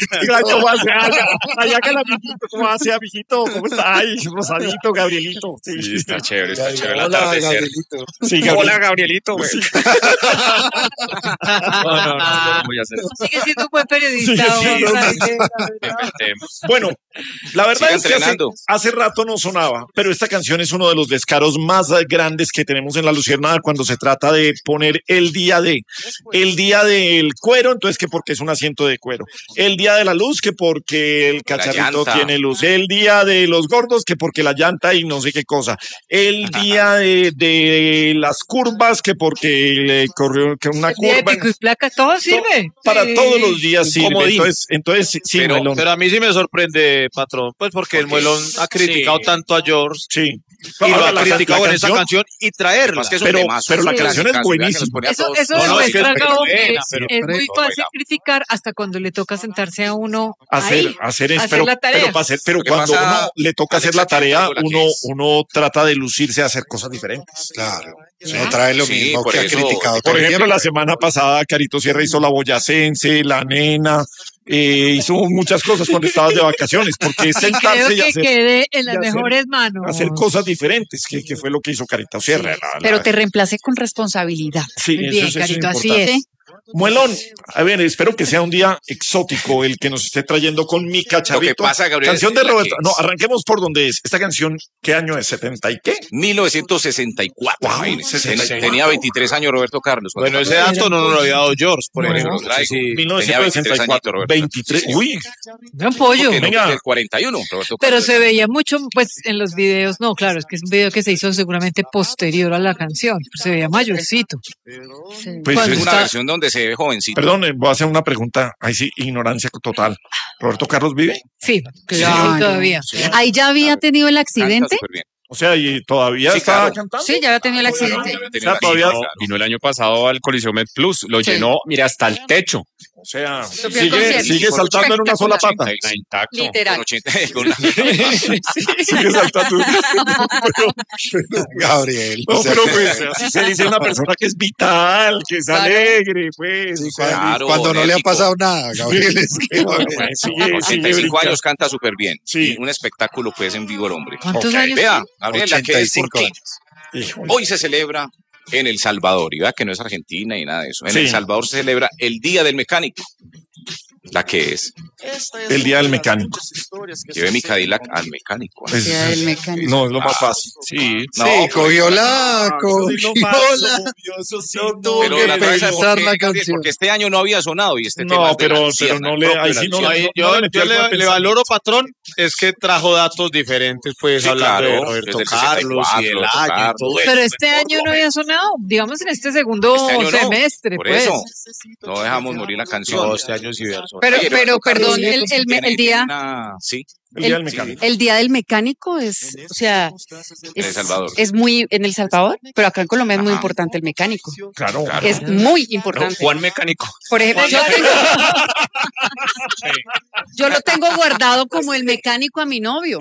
¿Cómo hace allá que el amiguito? ¿Cómo hace, amiguito? ¿Cómo está? Ay, Rosadito, Gabrielito. Sí, está chévere el Hola, atardecer. Gabrielito. Sí, Hola, Gabrielito, güey. Sí. No, yo no voy a hacer eso. Sigue siendo un buen periodista. Sí, sí, hombre, sí. la verdad. Inventemos. Bueno, la verdad Siga es que entrenando. hace rato no sonaba, pero esta canción es uno de los descaros más grandes que tenemos en La Luciérnaga cuando se trata de poner el día del cuero, entonces que porque es un asiento de cuero, el día de la luz, que porque el cacharrito llanta. tiene luz, el día de los gordos, que porque la llanta y no sé qué cosa, el día de las curvas, que porque le corrió que una Día de curva. pico y placa, todo sirve. Para Sí. todos los días Un sirve. comodín. Entonces sí, Pero- Muelón. Pero a mí sí me sorprende, patrón, pues porque el Muelón ha criticado sí. tanto a George Sí. y lo Ahora, ha criticado en esa canción y traerla. Más que es un Pero- temazo, pero la es un canción es clasicazo, vea que nos buenísima. pone a Eso, todos- eso No, no, es que demuestra, es Gabo, buena, que pero- es muy Lo fácil bailamos. criticar hasta cuando le toca sentarse a uno hacer hacer la tarea. pero Lo que cuando pasa, uno le toca hacer Alex, la aquí tarea, tengo la que uno, es. uno trata de lucirse a hacer cosas diferentes. Claro. No trae lo Sí, mismo por que ha eso, criticado. Por todo el ejemplo, tiempo. la semana pasada Carito Sierra hizo La Boyacense, La Nena, hizo muchas cosas cuando estabas de vacaciones, porque es Creo sentarse y que hacer, quede en las y hacer- mejores manos. cosas diferentes, que fue lo que hizo Carito Sierra. Pero te reemplacé con responsabilidad. Sí, Muy eso bien, es Carito, así importante. es. Muelón, a ver, espero que sea un día exótico el que nos esté trayendo con mi cacharrito. Lo que pasa, Gabriel, Canción es de la Roberto. que No, es. arranquemos por donde es. Esta canción, ¿qué año es? ¿70 y qué? 1964. Wow, imagínense. 64. Tenía 23 años Roberto Carlos. cuando Bueno, ese pasó. dato no nos lo había dado George, por Por eso ejemplo. lo traigo. Sí. Tenía 23 añitos, 1964. Roberto. 23. Sí, señor. Uy, Gran pollo. Porque no, Venga. del 41, Roberto Pero Carlos. se veía mucho, pues, en los videos. No, claro, es que es un video que se hizo seguramente posterior a la canción. Se veía mayorcito. pues Cuando Es una está- versión donde se ve jovencito. perdón, voy a hacer una pregunta. Ahí sí, ignorancia total. ¿Roberto Carlos vive? Sí, Claro. todavía. Ahí ya había tenido el Canta accidente. súper bien. O sea, ¿y todavía Sí, está claro. cantando? Sí, ya había tenido el accidente. Tenía O sea, la- todavía- sí, claro. Vino el año pasado al Coliseo Med Plus, lo Sí. llenó, mira, hasta el techo. O sea, fui al sigue, concierto. sigue saltando en una sola pata. Está intacto. Con Literal. 80, con la- Sigue saltando. Gabriel. No, o sea, pero pues así se dice una persona que es vital, que es Claro. alegre, pues. sí, o sea, Claro, cuando no le ha enérgico. pasado nada, Gabriel. Es que, pues, sigue, Con sigue 85 brincando. años canta súper bien. Sí. Un espectáculo, pues, en vivo el hombre. ¿Cuántos Ok, años? Vea, Gabriela, que es 85 porque años. Híjole. hoy se celebra en El Salvador, y vea que no es Argentina y nada de eso. En Sí. El Salvador se celebra el Día del Mecánico. La que es. El día del mecánico. Lleve mi Cadillac al mecánico. Es- Ya, el mecánico. no, es lo más fácil. Sí. No, Sí, pues, cogió la, cogió la. No tuvo pero que la cosa es pensar porque, la Gabriel, canción. porque este año no había sonado y este tema No, es de la pero Luciérnaga, no le, propio ahí de la sí no, Luciérnaga. Yo le metió algo de le pensamiento. valoro, patrón, es que trajo datos diferentes, pues, Sí, hablando de claro, Roberto desde el Carlos y 64, el Roberto año y Carlos. todo eso. Pero este año no había sonado, digamos en este segundo Este año no, semestre, por pues. eso. No dejamos morir la canción. No, este año sí verso. Pero, Oye, pero, Roberto Carlos perdón, tiene- el tiene día, sí, El día del mecánico. el día del mecánico es, o sea, en El Salvador. es muy en El Salvador, pero acá en Colombia es muy Ajá. importante el mecánico. Claro. Claro. Es muy No, importante. Juan Mecánico. Por ejemplo, yo lo tengo guardado como el mecánico a mi novio.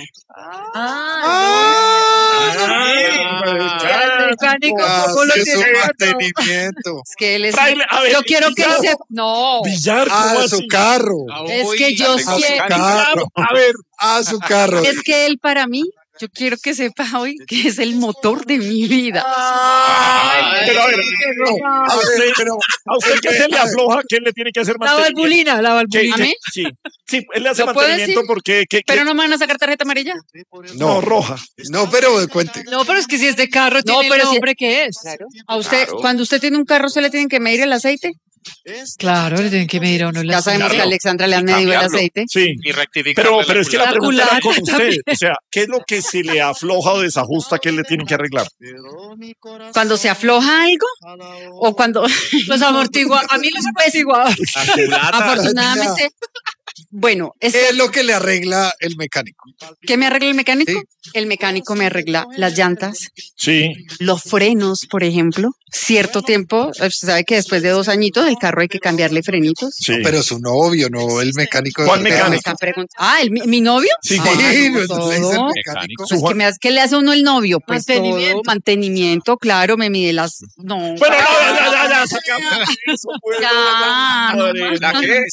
El mecánico, ¿cómo lo Hace su tiene? mantenimiento. Es que él es. Tráele, a ver, Yo quiero que Villar. se. No. Villar, ¿cómo A su así? carro. Es que yo tengo sí. mecánico. Carro. A ver, A su carro. Es que él para mí, yo quiero que sepa hoy que es el motor de mi vida. pero a ver, A ver, pero a usted que se le afloja, ¿quién le tiene que hacer La mantenimiento? valvulina, la ¿Qué- valvulina. ¿A mí? Sí, sí, él le hace ¿Lo puedo mantenimiento decir? porque Pero no me van a sacar tarjeta amarilla. no, roja. no, pero cuente. No, pero es que si este carro tiene pero el si- nombre que es. A usted, Claro. cuando usted tiene un carro, ¿se le tienen que medir el aceite? Claro, le tienen que medir a uno Ya sabemos que a Claro. Alexandra le han Y medido el cambiarlo. aceite. Sí. Y rectificar. Pero es que la La pregunta era culata con usted. también. O sea, ¿qué es lo que se le afloja o desajusta que él le tienen que arreglar? Cuando se afloja algo o cuando Los amortigua, a mí los amortiguadores. afortunadamente, bueno, es ¿Qué es lo que le arregla el mecánico? ¿qué me arregla el mecánico? Sí. El mecánico me arregla las llantas, Sí. los frenos, por ejemplo. Cierto tiempo, usted sabe que después de 2 añitos el carro hay que cambiarle frenitos. Sí. Pero su novio, no el mecánico. ¿Cuál Pero me mecánico? están preguntando. ¿Mi novio? Sí, Sí, Ah, no, todo. le dice el Mecánico. mecánico. Su Pues, Juan- ¿qué le hace a uno el novio? Pues Mantenimiento. todo, mantenimiento, claro, me mide las. No. Bueno, no, ya, sacamos eso, pues. Ya. Madre, ¿La qué es?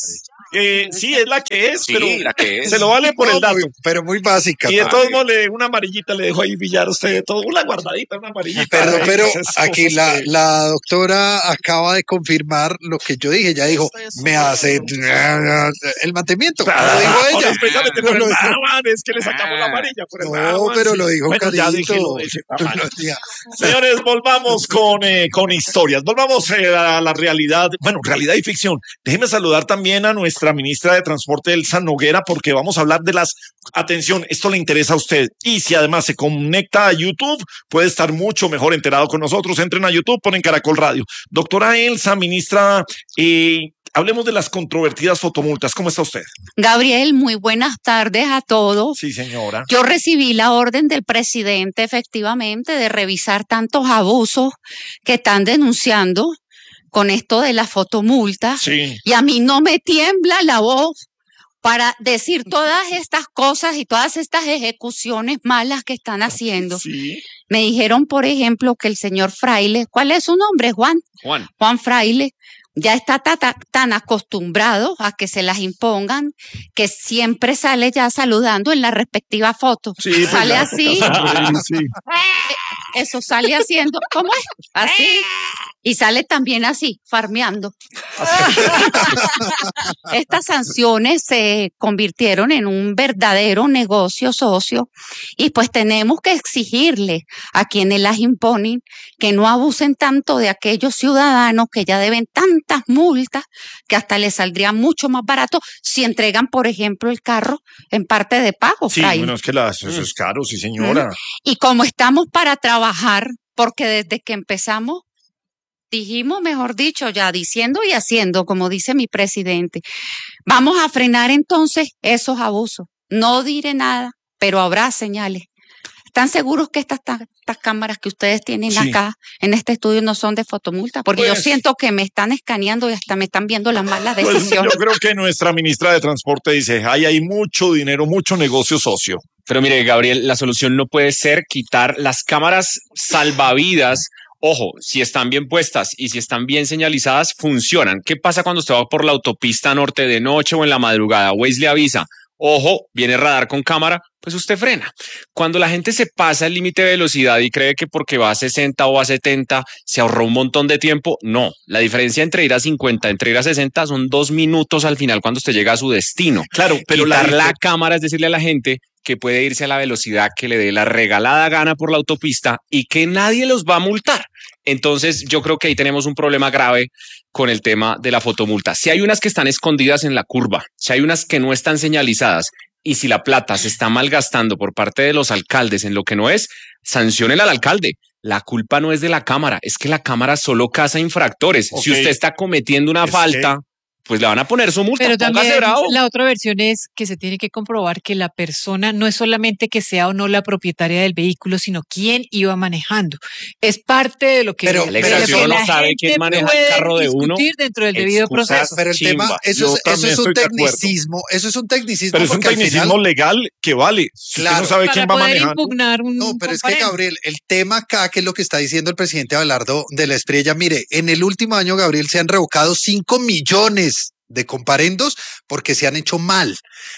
Sí, es la que es, Sí, pero la que es. se lo vale por el dato. Pero muy básica. Y de todos modos, una amarillita le dejo ahí billar a usted de todo. Una guardadita, una amarillita. Pero Esas aquí cosas que- la doctora acaba de confirmar lo que yo dije. Ya dijo, me hace el mantenimiento. Lo dijo Ahora, ella. especialmente No por el lo dijo. Mawan, es que le sacamos la amarilla por el No, Mawan, pero sí. lo dijo Bueno, ya Carito. déjelo de ese tamaño. Ya. Señores, volvamos con historias. Volvamos a la realidad, bueno, realidad y ficción. Déjeme saludar también a nuestra ministra de Transporte, Elsa Noguera, porque vamos a hablar de atención, esto le interesa a usted. Y si además se conecta a YouTube, puede estar mucho mejor enterado con nosotros. Entren a YouTube, ponen Caracol Radio. Doctora Elsa, ministra, hablemos de las controvertidas fotomultas. ¿Cómo está usted? Gabriel, muy buenas tardes a todos. Sí, señora. Yo recibí la orden del presidente, efectivamente, de revisar tantos abusos que están denunciando con esto de la fotomulta. Sí. Y a mí no me tiembla la voz para decir todas estas cosas y todas estas ejecuciones malas que están haciendo. Sí. Me dijeron, por ejemplo, que el señor Fraile, ¿cuál es su nombre, Juan? Juan Fraile, ya está tan acostumbrado a que se las impongan que siempre sale ya saludando en la respectiva foto. Sí, pues Sale ya, así. sí. Eso sale haciendo, ¿cómo es? Así. Y sale también así, farmeando. Estas sanciones se convirtieron en un verdadero negocio socio y pues tenemos que exigirle a quienes las imponen que no abusen tanto de aquellos ciudadanos que ya deben tantas multas que hasta les saldría mucho más barato si entregan, por ejemplo, el carro en parte de pago. Sí, Fray. bueno, es que eso es caro, sí, señora. Y como estamos para trabajar, porque desde que empezamos dijimos, mejor dicho, ya diciendo y haciendo, como dice mi presidente, vamos a frenar entonces esos abusos. No diré nada, pero habrá señales. ¿Están seguros que estas cámaras que ustedes tienen Sí. acá en este estudio no son de fotomulta? Porque yo Pues- siento que me están escaneando y hasta me están viendo las malas Pues decisiones. yo creo que nuestra ministra de Transporte dice, hay mucho dinero, mucho negocio socio. Pero mire, Gabriel, la solución no puede ser quitar las cámaras salvavidas. Ojo, si están bien puestas y si están bien señalizadas, funcionan. ¿Qué pasa cuando usted va por la autopista norte de noche o en la madrugada? Waze le avisa, ojo, viene radar con cámara, pues usted frena. Cuando la gente se pasa el límite de velocidad y cree que porque va a 60 o a 70 se ahorró un montón de tiempo, no. La diferencia entre ir a 50, entre ir a 60 son 2 minutos al final cuando usted llega a su destino. Claro, pero Quitar la cámara es decirle a la gente que puede irse a la velocidad que le dé la regalada gana por la autopista y que nadie los va a multar. Entonces, yo creo que ahí tenemos un problema grave con el tema de la fotomulta. Si hay unas que están escondidas en la curva, si hay unas que no están señalizadas y si la plata se está malgastando por parte de los alcaldes en lo que no es, sanciónela al alcalde. La culpa no es de la cámara, es que la cámara solo caza infractores. Ok. Si usted está cometiendo una Es falta, pues le van a poner su multa. Pero Póngase también bravo. la otra versión es que se tiene que comprobar que la persona no es solamente que sea o no la propietaria del vehículo, sino quién iba manejando. Es parte de lo que, Pero- de pero lo si que uno la no sabe quién gente maneja el puede carro de uno, discutir dentro del debido excusas, proceso. Pero el tema, chimba. eso Yo es también un estoy de acuerdo. tecnicismo, eso es un tecnicismo. Pero es un porque al tecnicismo final- legal que vale. Si usted Claro. no sabe Para quién va poder manejando. impugnar un No, pero es que, comparendo. Gabriel, el tema acá, que es lo que está diciendo el presidente Abelardo de la Espriella, mire, en el último año, Gabriel, se han revocado 5 millones de comparendos porque se han hecho mal.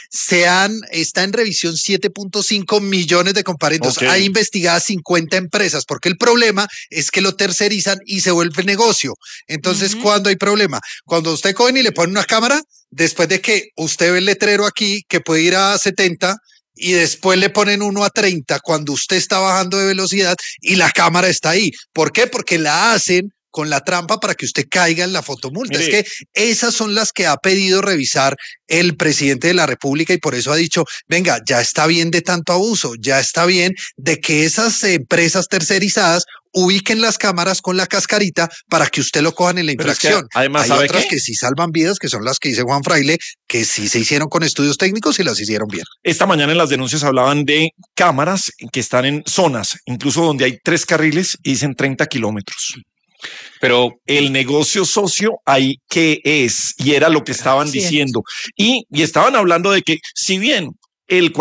Está en revisión 7.5 millones de comparendos. Ok. Hay investigadas 50 empresas porque el problema es que lo tercerizan y se vuelve negocio. Entonces, ¿cuándo hay problema? Cuando usted cogen y le ponen una cámara, después de que usted ve el letrero aquí que puede ir a 70 y después le ponen uno a 30 cuando usted está bajando de velocidad y la cámara está ahí. ¿Por qué? Porque la hacen con la trampa para que usted caiga en la fotomulta. Mire. Es que esas son las que ha pedido revisar el presidente de la República y por eso ha dicho, venga, ya está bien de tanto abuso, ya está bien de que esas empresas tercerizadas ubiquen las cámaras con la cascarita para que usted lo cojan en la Pero es que, infracción. además, Hay ¿sabe otras qué? que sí salvan vidas, que son las que dice Juan Fraile, que sí se hicieron con estudios técnicos y las hicieron bien. Esta mañana en las denuncias hablaban de cámaras que están en zonas, incluso donde hay 3 carriles y dicen 30 kilómetros. Pero El negocio socio ahí qué es, y era lo que estaban Sí es. diciendo. Y estaban hablando de que si bien el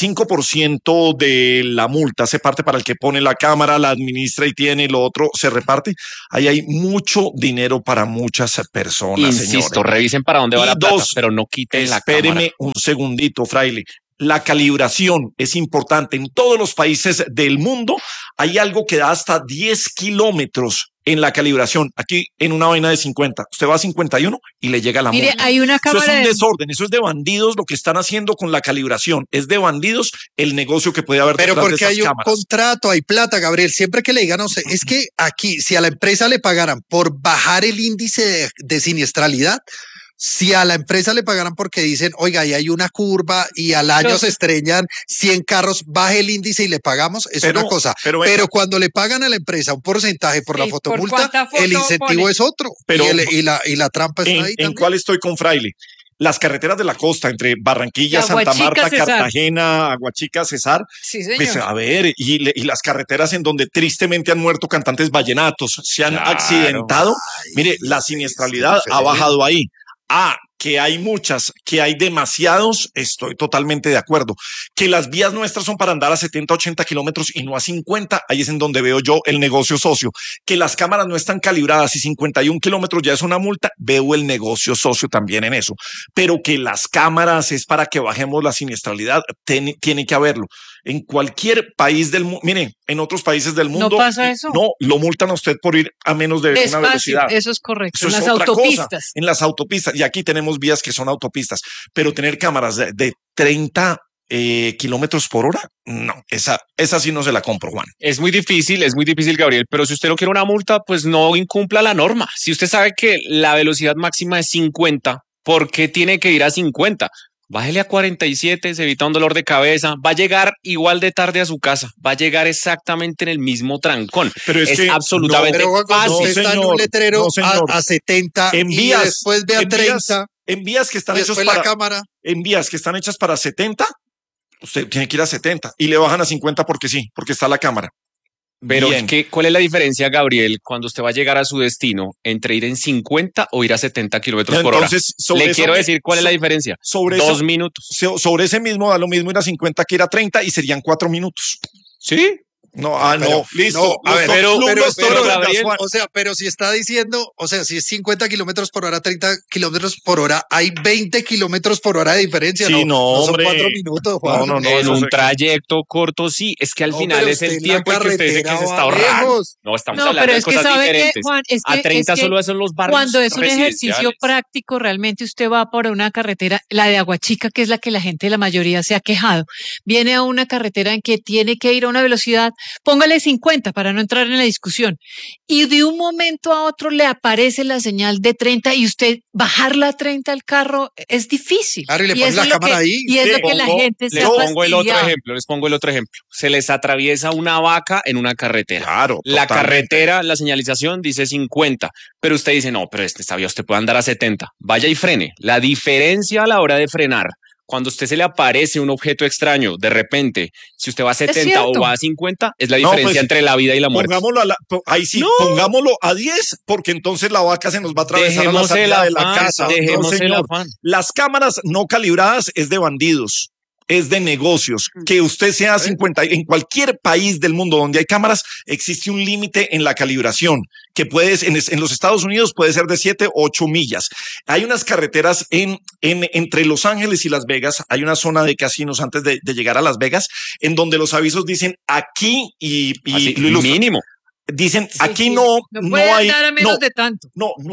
45% de la multa se parte para el que pone la cámara, la administra y tiene, lo otro se reparte. Ahí hay mucho dinero para muchas personas, Insisto, señores. revisen para dónde va Y la plata, dos, pero no quiten la cámara. Espéreme un segundito, Fraile. La calibración es importante. En todos los países del mundo hay algo que da hasta 10 kilómetros en la calibración. Aquí en una vaina de 50. Usted va a 51 y le llega la Mire, multa. hay una Eso es cámara un de... desorden. Eso es de bandidos lo que están haciendo con la calibración. Es de bandidos el negocio que puede haber Pero detrás de porque esas hay un cámaras. contrato, hay plata, Gabriel. Siempre que le digan, no sé, es que aquí, si a la empresa le pagaran por bajar el índice de siniestralidad, si a la empresa le pagaran porque dicen, oiga, ahí hay una curva y al año Pero- se estrellan 100 carros, baje el índice y le pagamos, es Pero- una cosa. pero Pero, venga. cuando le pagan a la empresa un porcentaje por la Sí, por fotomulta, cuánta foto el incentivo pone. es otro. Pero- y la trampa está ahí ¿En también. cuál estoy con Fraile? Las carreteras de la costa entre Barranquilla, Y Santa Aguachica, Marta, Cesar. Cartagena, Aguachica, Cesar. Sí, señor. Pues a ver, y las carreteras en donde tristemente han muerto cantantes vallenatos, se han Claro. accidentado. Mire, la siniestralidad ha bajado ahí. Que hay muchas, que hay demasiados, estoy totalmente de acuerdo. Que las vías nuestras son para andar a 70, 80 kilómetros y no a 50, ahí es en donde veo yo el negocio socio. Que las cámaras no están calibradas y 51 kilómetros ya es una multa, veo el negocio socio también en eso. Pero que las cámaras es para que bajemos la siniestralidad, tiene que haberlo. En cualquier país del mundo, mire, en otros países del mundo. pasa eso? No, lo multan a usted por ir a menos de una Despacio, velocidad. eso es correcto. Eso En es las otra cosa, autopistas. en las autopistas. Y aquí tenemos vías que son autopistas, pero tener cámaras de 30 kilómetros por hora, no, esa sí no se la compro, Juan. Es muy difícil, Gabriel, pero si usted no quiere una multa, pues no incumpla la norma. Si usted sabe que la velocidad máxima es 50, ¿por qué tiene que ir a 50? Bájele a 47, se evita un dolor de cabeza, va a llegar igual de tarde a su casa, va a llegar exactamente en el mismo trancón. Pero es que absolutamente Pero cuando fácil. usted está en un señor, letrero no, señor. a 70 En y vías, después ve a en vías, 30, en vías que están hechas después la para cámara. en vías que están hechas para 70, usted tiene que ir a 70 y le bajan a 50 porque sí, porque está la cámara. Pero Bien. ¿cuál es la diferencia, Gabriel, cuando usted va a llegar a su destino entre ir en 50 o ir a 70 kilómetros por hora? Entonces, sobre Le eso quiero me- decir cuál es la diferencia. sobre 2 eso- minutos. Sobre ese mismo da lo mismo ir a 50 que ir a 30 y serían 4 minutos. ¿Sí? No, Pero- no, listo. no, a ver, pero- los pero, toros de Gabriel, Gascuán. O sea, pero si está diciendo, o sea, si es 50 kilómetros por hora, 30 kilómetros por hora, hay 20 kilómetros por hora de diferencia. Sí, no, son hombre. 4 minutos, Juan. No, En eso un se- trayecto corto, sí. Es que al No, final pero es el usted en la tiempo en que usted dice que carretera se está va ahorrando. lejos. No, estamos No, hablando pero de es que cosas sabe que, diferentes. Juan, A 30 es que solo hacen los barrios cuando es un ejercicio residenciales. práctico, realmente usted va por una carretera, la de Aguachica, que es la que la gente, la mayoría se ha quejado, viene a una carretera en que tiene que ir a una velocidad, póngale 50 para no entrar en la discusión, y de un momento a otro le aparece la señal de 30 y usted bajarla a 30 al carro es difícil. Claro, y le Y ponen eso la es lo cámara que- ahí. Y es Le lo que la pongo- gente se Les ha pongo el otro fastidiado. ejemplo, Se les atraviesa una vaca en una carretera. Claro. La totalmente. carretera, la señalización dice 50, pero usted dice, no, pero esta vía usted puede andar a 70. Vaya y frene. La diferencia a la hora de frenar, cuando a usted se le aparece un objeto extraño, de repente, si usted va a 70 o cierto. va a 50, es la No, diferencia pues, entre la vida y la muerte. Pongámoslo ahí sí, No. pongámoslo a 10, porque entonces la vaca se nos va a atravesar a la Dejemos el salida de la afán, casa. No, dejemos el señor. afán. Las cámaras no calibradas es de bandidos, es de negocios. Que usted sea 50, en cualquier país del mundo donde hay cámaras, existe un límite en la calibración, que en los Estados Unidos puede ser de 7 o 8 millas. Hay unas carreteras entre Los Ángeles y Las Vegas, hay una zona de casinos antes de llegar a Las Vegas, en donde los avisos dicen aquí y Así, lo ilustran. mínimo. Dicen Sí, aquí sí. no puede hay, andar a menos no, de tanto.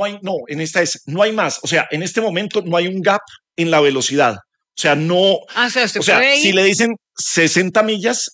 en esta no hay más. O sea, en este momento no hay un gap en la velocidad. O sea, no, O sea, usted o sea, puede si ir- le dicen 60 millas,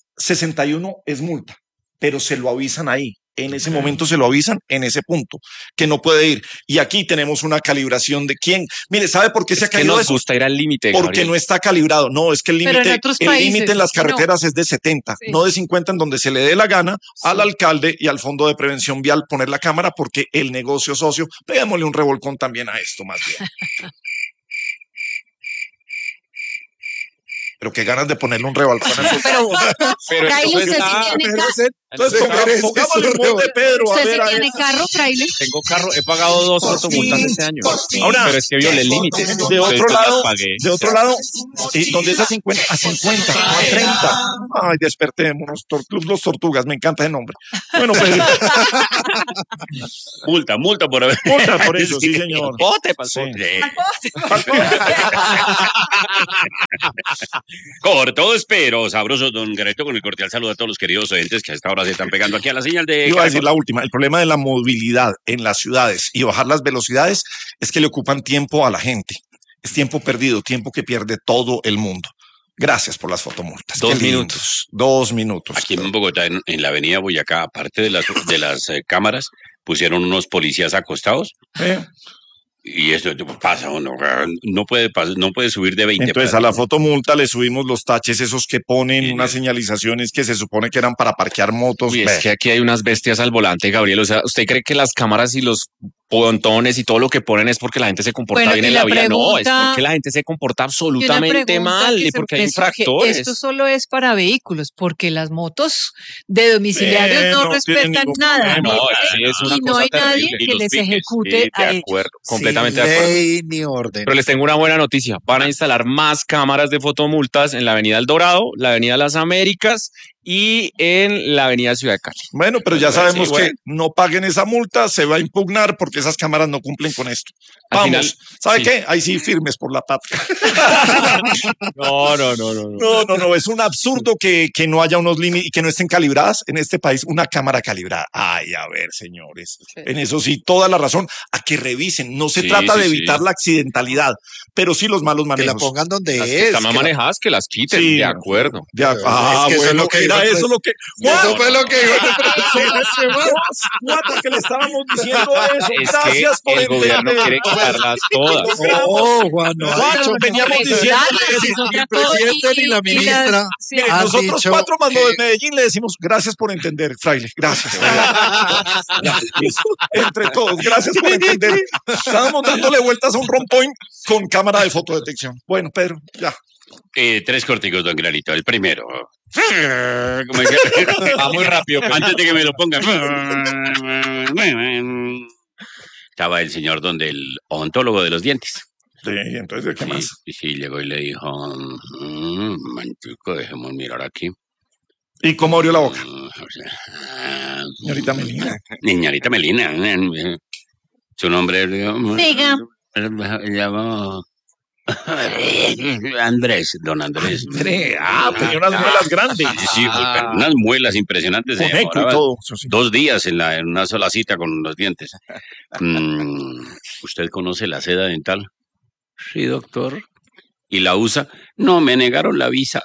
61 es multa, pero se lo avisan ahí. En ese momento se lo avisan en ese punto, que no puede ir. Y aquí tenemos una calibración de quién. Mire, ¿sabe por qué se ha Es que caído nos eso? gusta ir al límite, Porque Gabriel. no está calibrado. No, es que el Pero en límite, otros el países, límite en las sí, no. carreteras es de 70, Sí. no de 50, en donde se le dé la gana al alcalde y al Fondo de Prevención Vial poner la cámara, porque el negocio socio, pegámosle un revolcón también a esto más bien. Pero qué ganas de ponerle un rebalcón a eso. Pero Fraile, usted sí tiene carro. Entonces, pongámosle un gol de Pedro. A ¿Usted ver, sí a ver. tiene carro, Fraile? Tengo carro, he pagado 2 fotomultas este año. Ahora, Pero es que violé el límite. De Entonces, otro pues, las lado, pagué. donde es a 50, a 50, no a 30. Ay, despertémonos, Club Los Tortugas, me encanta el nombre. Bueno, Pedro, Multa por haber. multa por eso, sí, señor. Bote, Sí. Cortos pero sabrosos, don Gareto, con el cordial saludo a todos los queridos oyentes que a esta hora se están pegando aquí a la señal de Iba a decir Caracol. la última. El problema de la movilidad en las ciudades y bajar las velocidades es que le ocupan tiempo a la gente. Es tiempo perdido, tiempo que pierde todo el mundo. Gracias por las fotomultas. 2 Qué lindos. minutos. 2 minutos. Aquí en Bogotá, en la avenida Boyacá, aparte de las cámaras, pusieron unos policías acostados. Y eso pasa, no puede subir de 20. Entonces a la fotomulta le subimos los taches esos que ponen unas señalizaciones que se supone que eran para parquear motos. Uy, es que aquí hay unas bestias al volante, Gabriel. O sea, ¿usted cree que las cámaras y los pontones y todo lo que ponen es porque la gente se comporta Bueno, bien y en la la vía? No, es pregunta- porque la gente se comporta Y una absolutamente pregunta mal que y se porque hay me surge, infractores. esto solo es para vehículos, porque las motos de domiciliarios no no tienen respetan ningún nada. problema. No, sí, es una Y no cosa hay nadie terrible. que Y los les piques, ejecute sí, a de ellos. acuerdo. Completamente Sin de acuerdo. ley ni orden. Pero les tengo una buena noticia. Van a instalar más cámaras de fotomultas en la Avenida El Dorado, la Avenida Las Américas y en la Avenida Ciudad de Cali. Bueno, pero ya Sí, sabemos bueno. que no paguen esa multa, se va a impugnar porque esas cámaras no cumplen con esto. Al Vamos, final, ¿sabe sí. qué? Ahí sí firmes por la patria. No. No, es un absurdo que no haya unos límites y que no estén calibradas en este país una cámara calibrada. Ay, a ver, señores, en eso sí, toda la razón, a que revisen. No se Sí, trata sí, de sí. evitar la accidentalidad, pero sí los malos Que la manejos. pongan donde Las que es. están mal que la- manejadas, que las quiten, Sí. de acuerdo. Es que eso es lo que era dijo el eso lo que... Eso fue lo que dijo el presidente. Cuatro que le estábamos diciendo eso. Es Gracias que por el gobierno entender. quiere quitarlas todas. Oh, Juan, no ha Juan, dicho veníamos que- diciendo Ni el presidente ni la ministra Sí. Mire, han nosotros dicho 4 más lo de que- Medellín le decimos gracias por entender, fraile, gracias. Ya, listo. Entre todos, gracias por entender. Estábamos dándole vueltas a un rompoint con cámara de fotodetección. Bueno, Pedro, ya. 3 corticos, don Granito. El primero. ¿Cómo es que- Va muy rápido. pero- Antes de que me lo pongan. Estaba el señor donde el odontólogo de los dientes. Sí, entonces, ¿qué más? Sí, llegó y le dijo, manchico, dejemos mirar aquí. ¿Y cómo abrió la boca? Señorita Melina. Señorita Melina. Su nombre Diga. se llama Andrés, don Andrés. Tenía unas muelas grandes. Sí, unas muelas impresionantes. Con se eco y demoraba todo. Eso sí. 2 días en una sola cita con los dientes. ¿Usted conoce la seda dental? Sí, doctor. ¿Y la usa? No, me negaron la visa.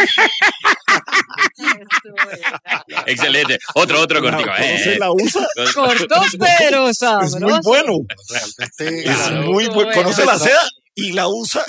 Excelente. Otro cortico. ¿Cómo se la usa? Cortos pero Es muy sabrosos. bueno. Realmente, Es muy bueno. Conoce la seda y la usa.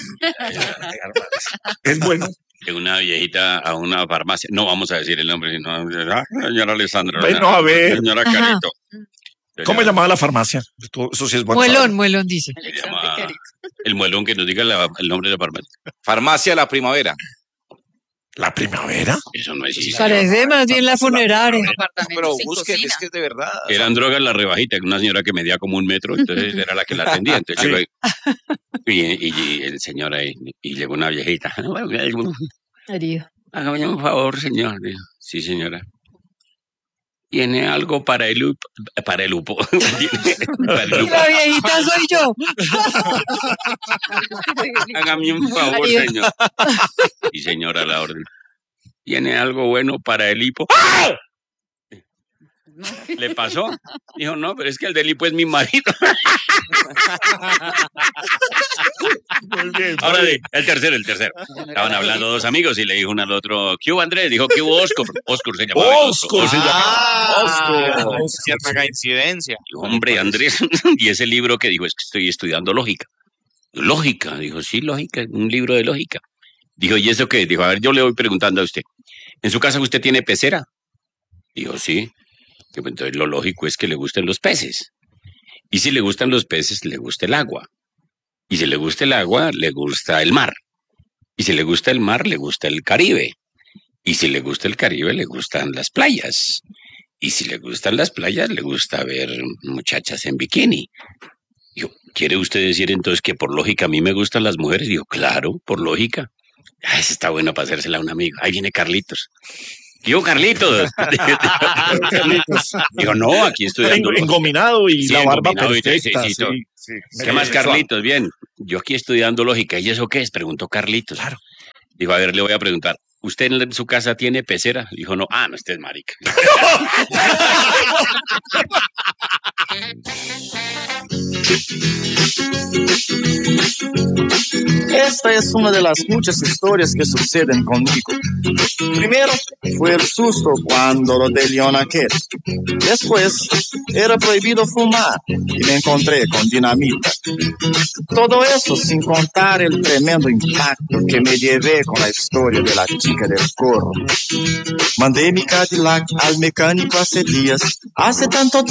Es bueno. De una viejita a una farmacia. No vamos a decir el nombre, sino señora Alessandra. Bueno, a ver. Señora Ajá. Carito. ¿Cómo se llamaba la farmacia? Eso sí es bueno. Muelón, dice. Se llama el muelón, que nos diga el nombre de la farmacia. Farmacia La Primavera. ¿La primavera? Eso no existe. Parece más bien la funeraria. Pero busquen, es que es de verdad. Eran drogas la rebajita, una señora que medía como 1 metro, entonces era la que la atendía. Entonces llegó y el señor ahí, y llegó una viejita. Herido. Hágame un favor, señor. Dijo, sí, señora. ¿Tiene algo para el lupo? Para el lupo. Para el Y lupo. la viejita soy yo. Hágame un favor, Herido. señor. Y señora, a la orden. ¿Tiene algo bueno para el hipo? ¡Ah! ¿Le pasó? Dijo, no, pero es que el del hipo es mi marido. Muy bien. Ahora el tercero. Estaban hablando 2 amigos y le dijo uno al otro, ¿qué hubo Andrés? Dijo, ¿qué hubo Oscar? Oscar se llamaba. Oscar se llama. Cierta coincidencia. Dijo, hombre, Andrés. Y ese libro que dijo, es que estoy estudiando lógica. Lógica. Dijo, sí, lógica, un libro de lógica. Dijo, ¿y eso qué? Dijo, a ver, yo le voy preguntando a usted. ¿En su casa usted tiene pecera? Dijo, sí. Dijo, entonces lo lógico es que le gusten los peces. Y si le gustan los peces, le gusta el agua. Y si le gusta el agua, le gusta el mar. Y si le gusta el mar, le gusta el Caribe. Y si le gusta el Caribe, le gustan las playas. Y si le gustan las playas, le gusta ver muchachas en bikini. Digo, ¿quiere usted decir entonces que por lógica a mí me gustan las mujeres? Digo, claro, por lógica. Esa está bueno para hacérsela a un amigo. Ahí viene Carlitos. Digo, Carlitos. Digo, no, aquí estudiando. Engominado y Sí, la barba engominado y perfecta. sí, todo. Sí. ¿Qué más, Carlitos? Bien, yo aquí estudiando lógica. ¿Y eso qué es? Preguntó Carlitos. Claro. Digo, a ver, le voy a preguntar. ¿Usted en su casa tiene pecera? Dijo, no. Ah, no, usted es marica. Esta es una de las muchas historias que suceden conmigo. Primero fue el susto cuando lo de León aquel. Después era prohibido fumar y me encontré con dinamita. Todo eso sin contar el tremendo impacto que me llevé con la historia de la chica del corro. Mandé mi Cadillac al mecánico hace días. Hace tanto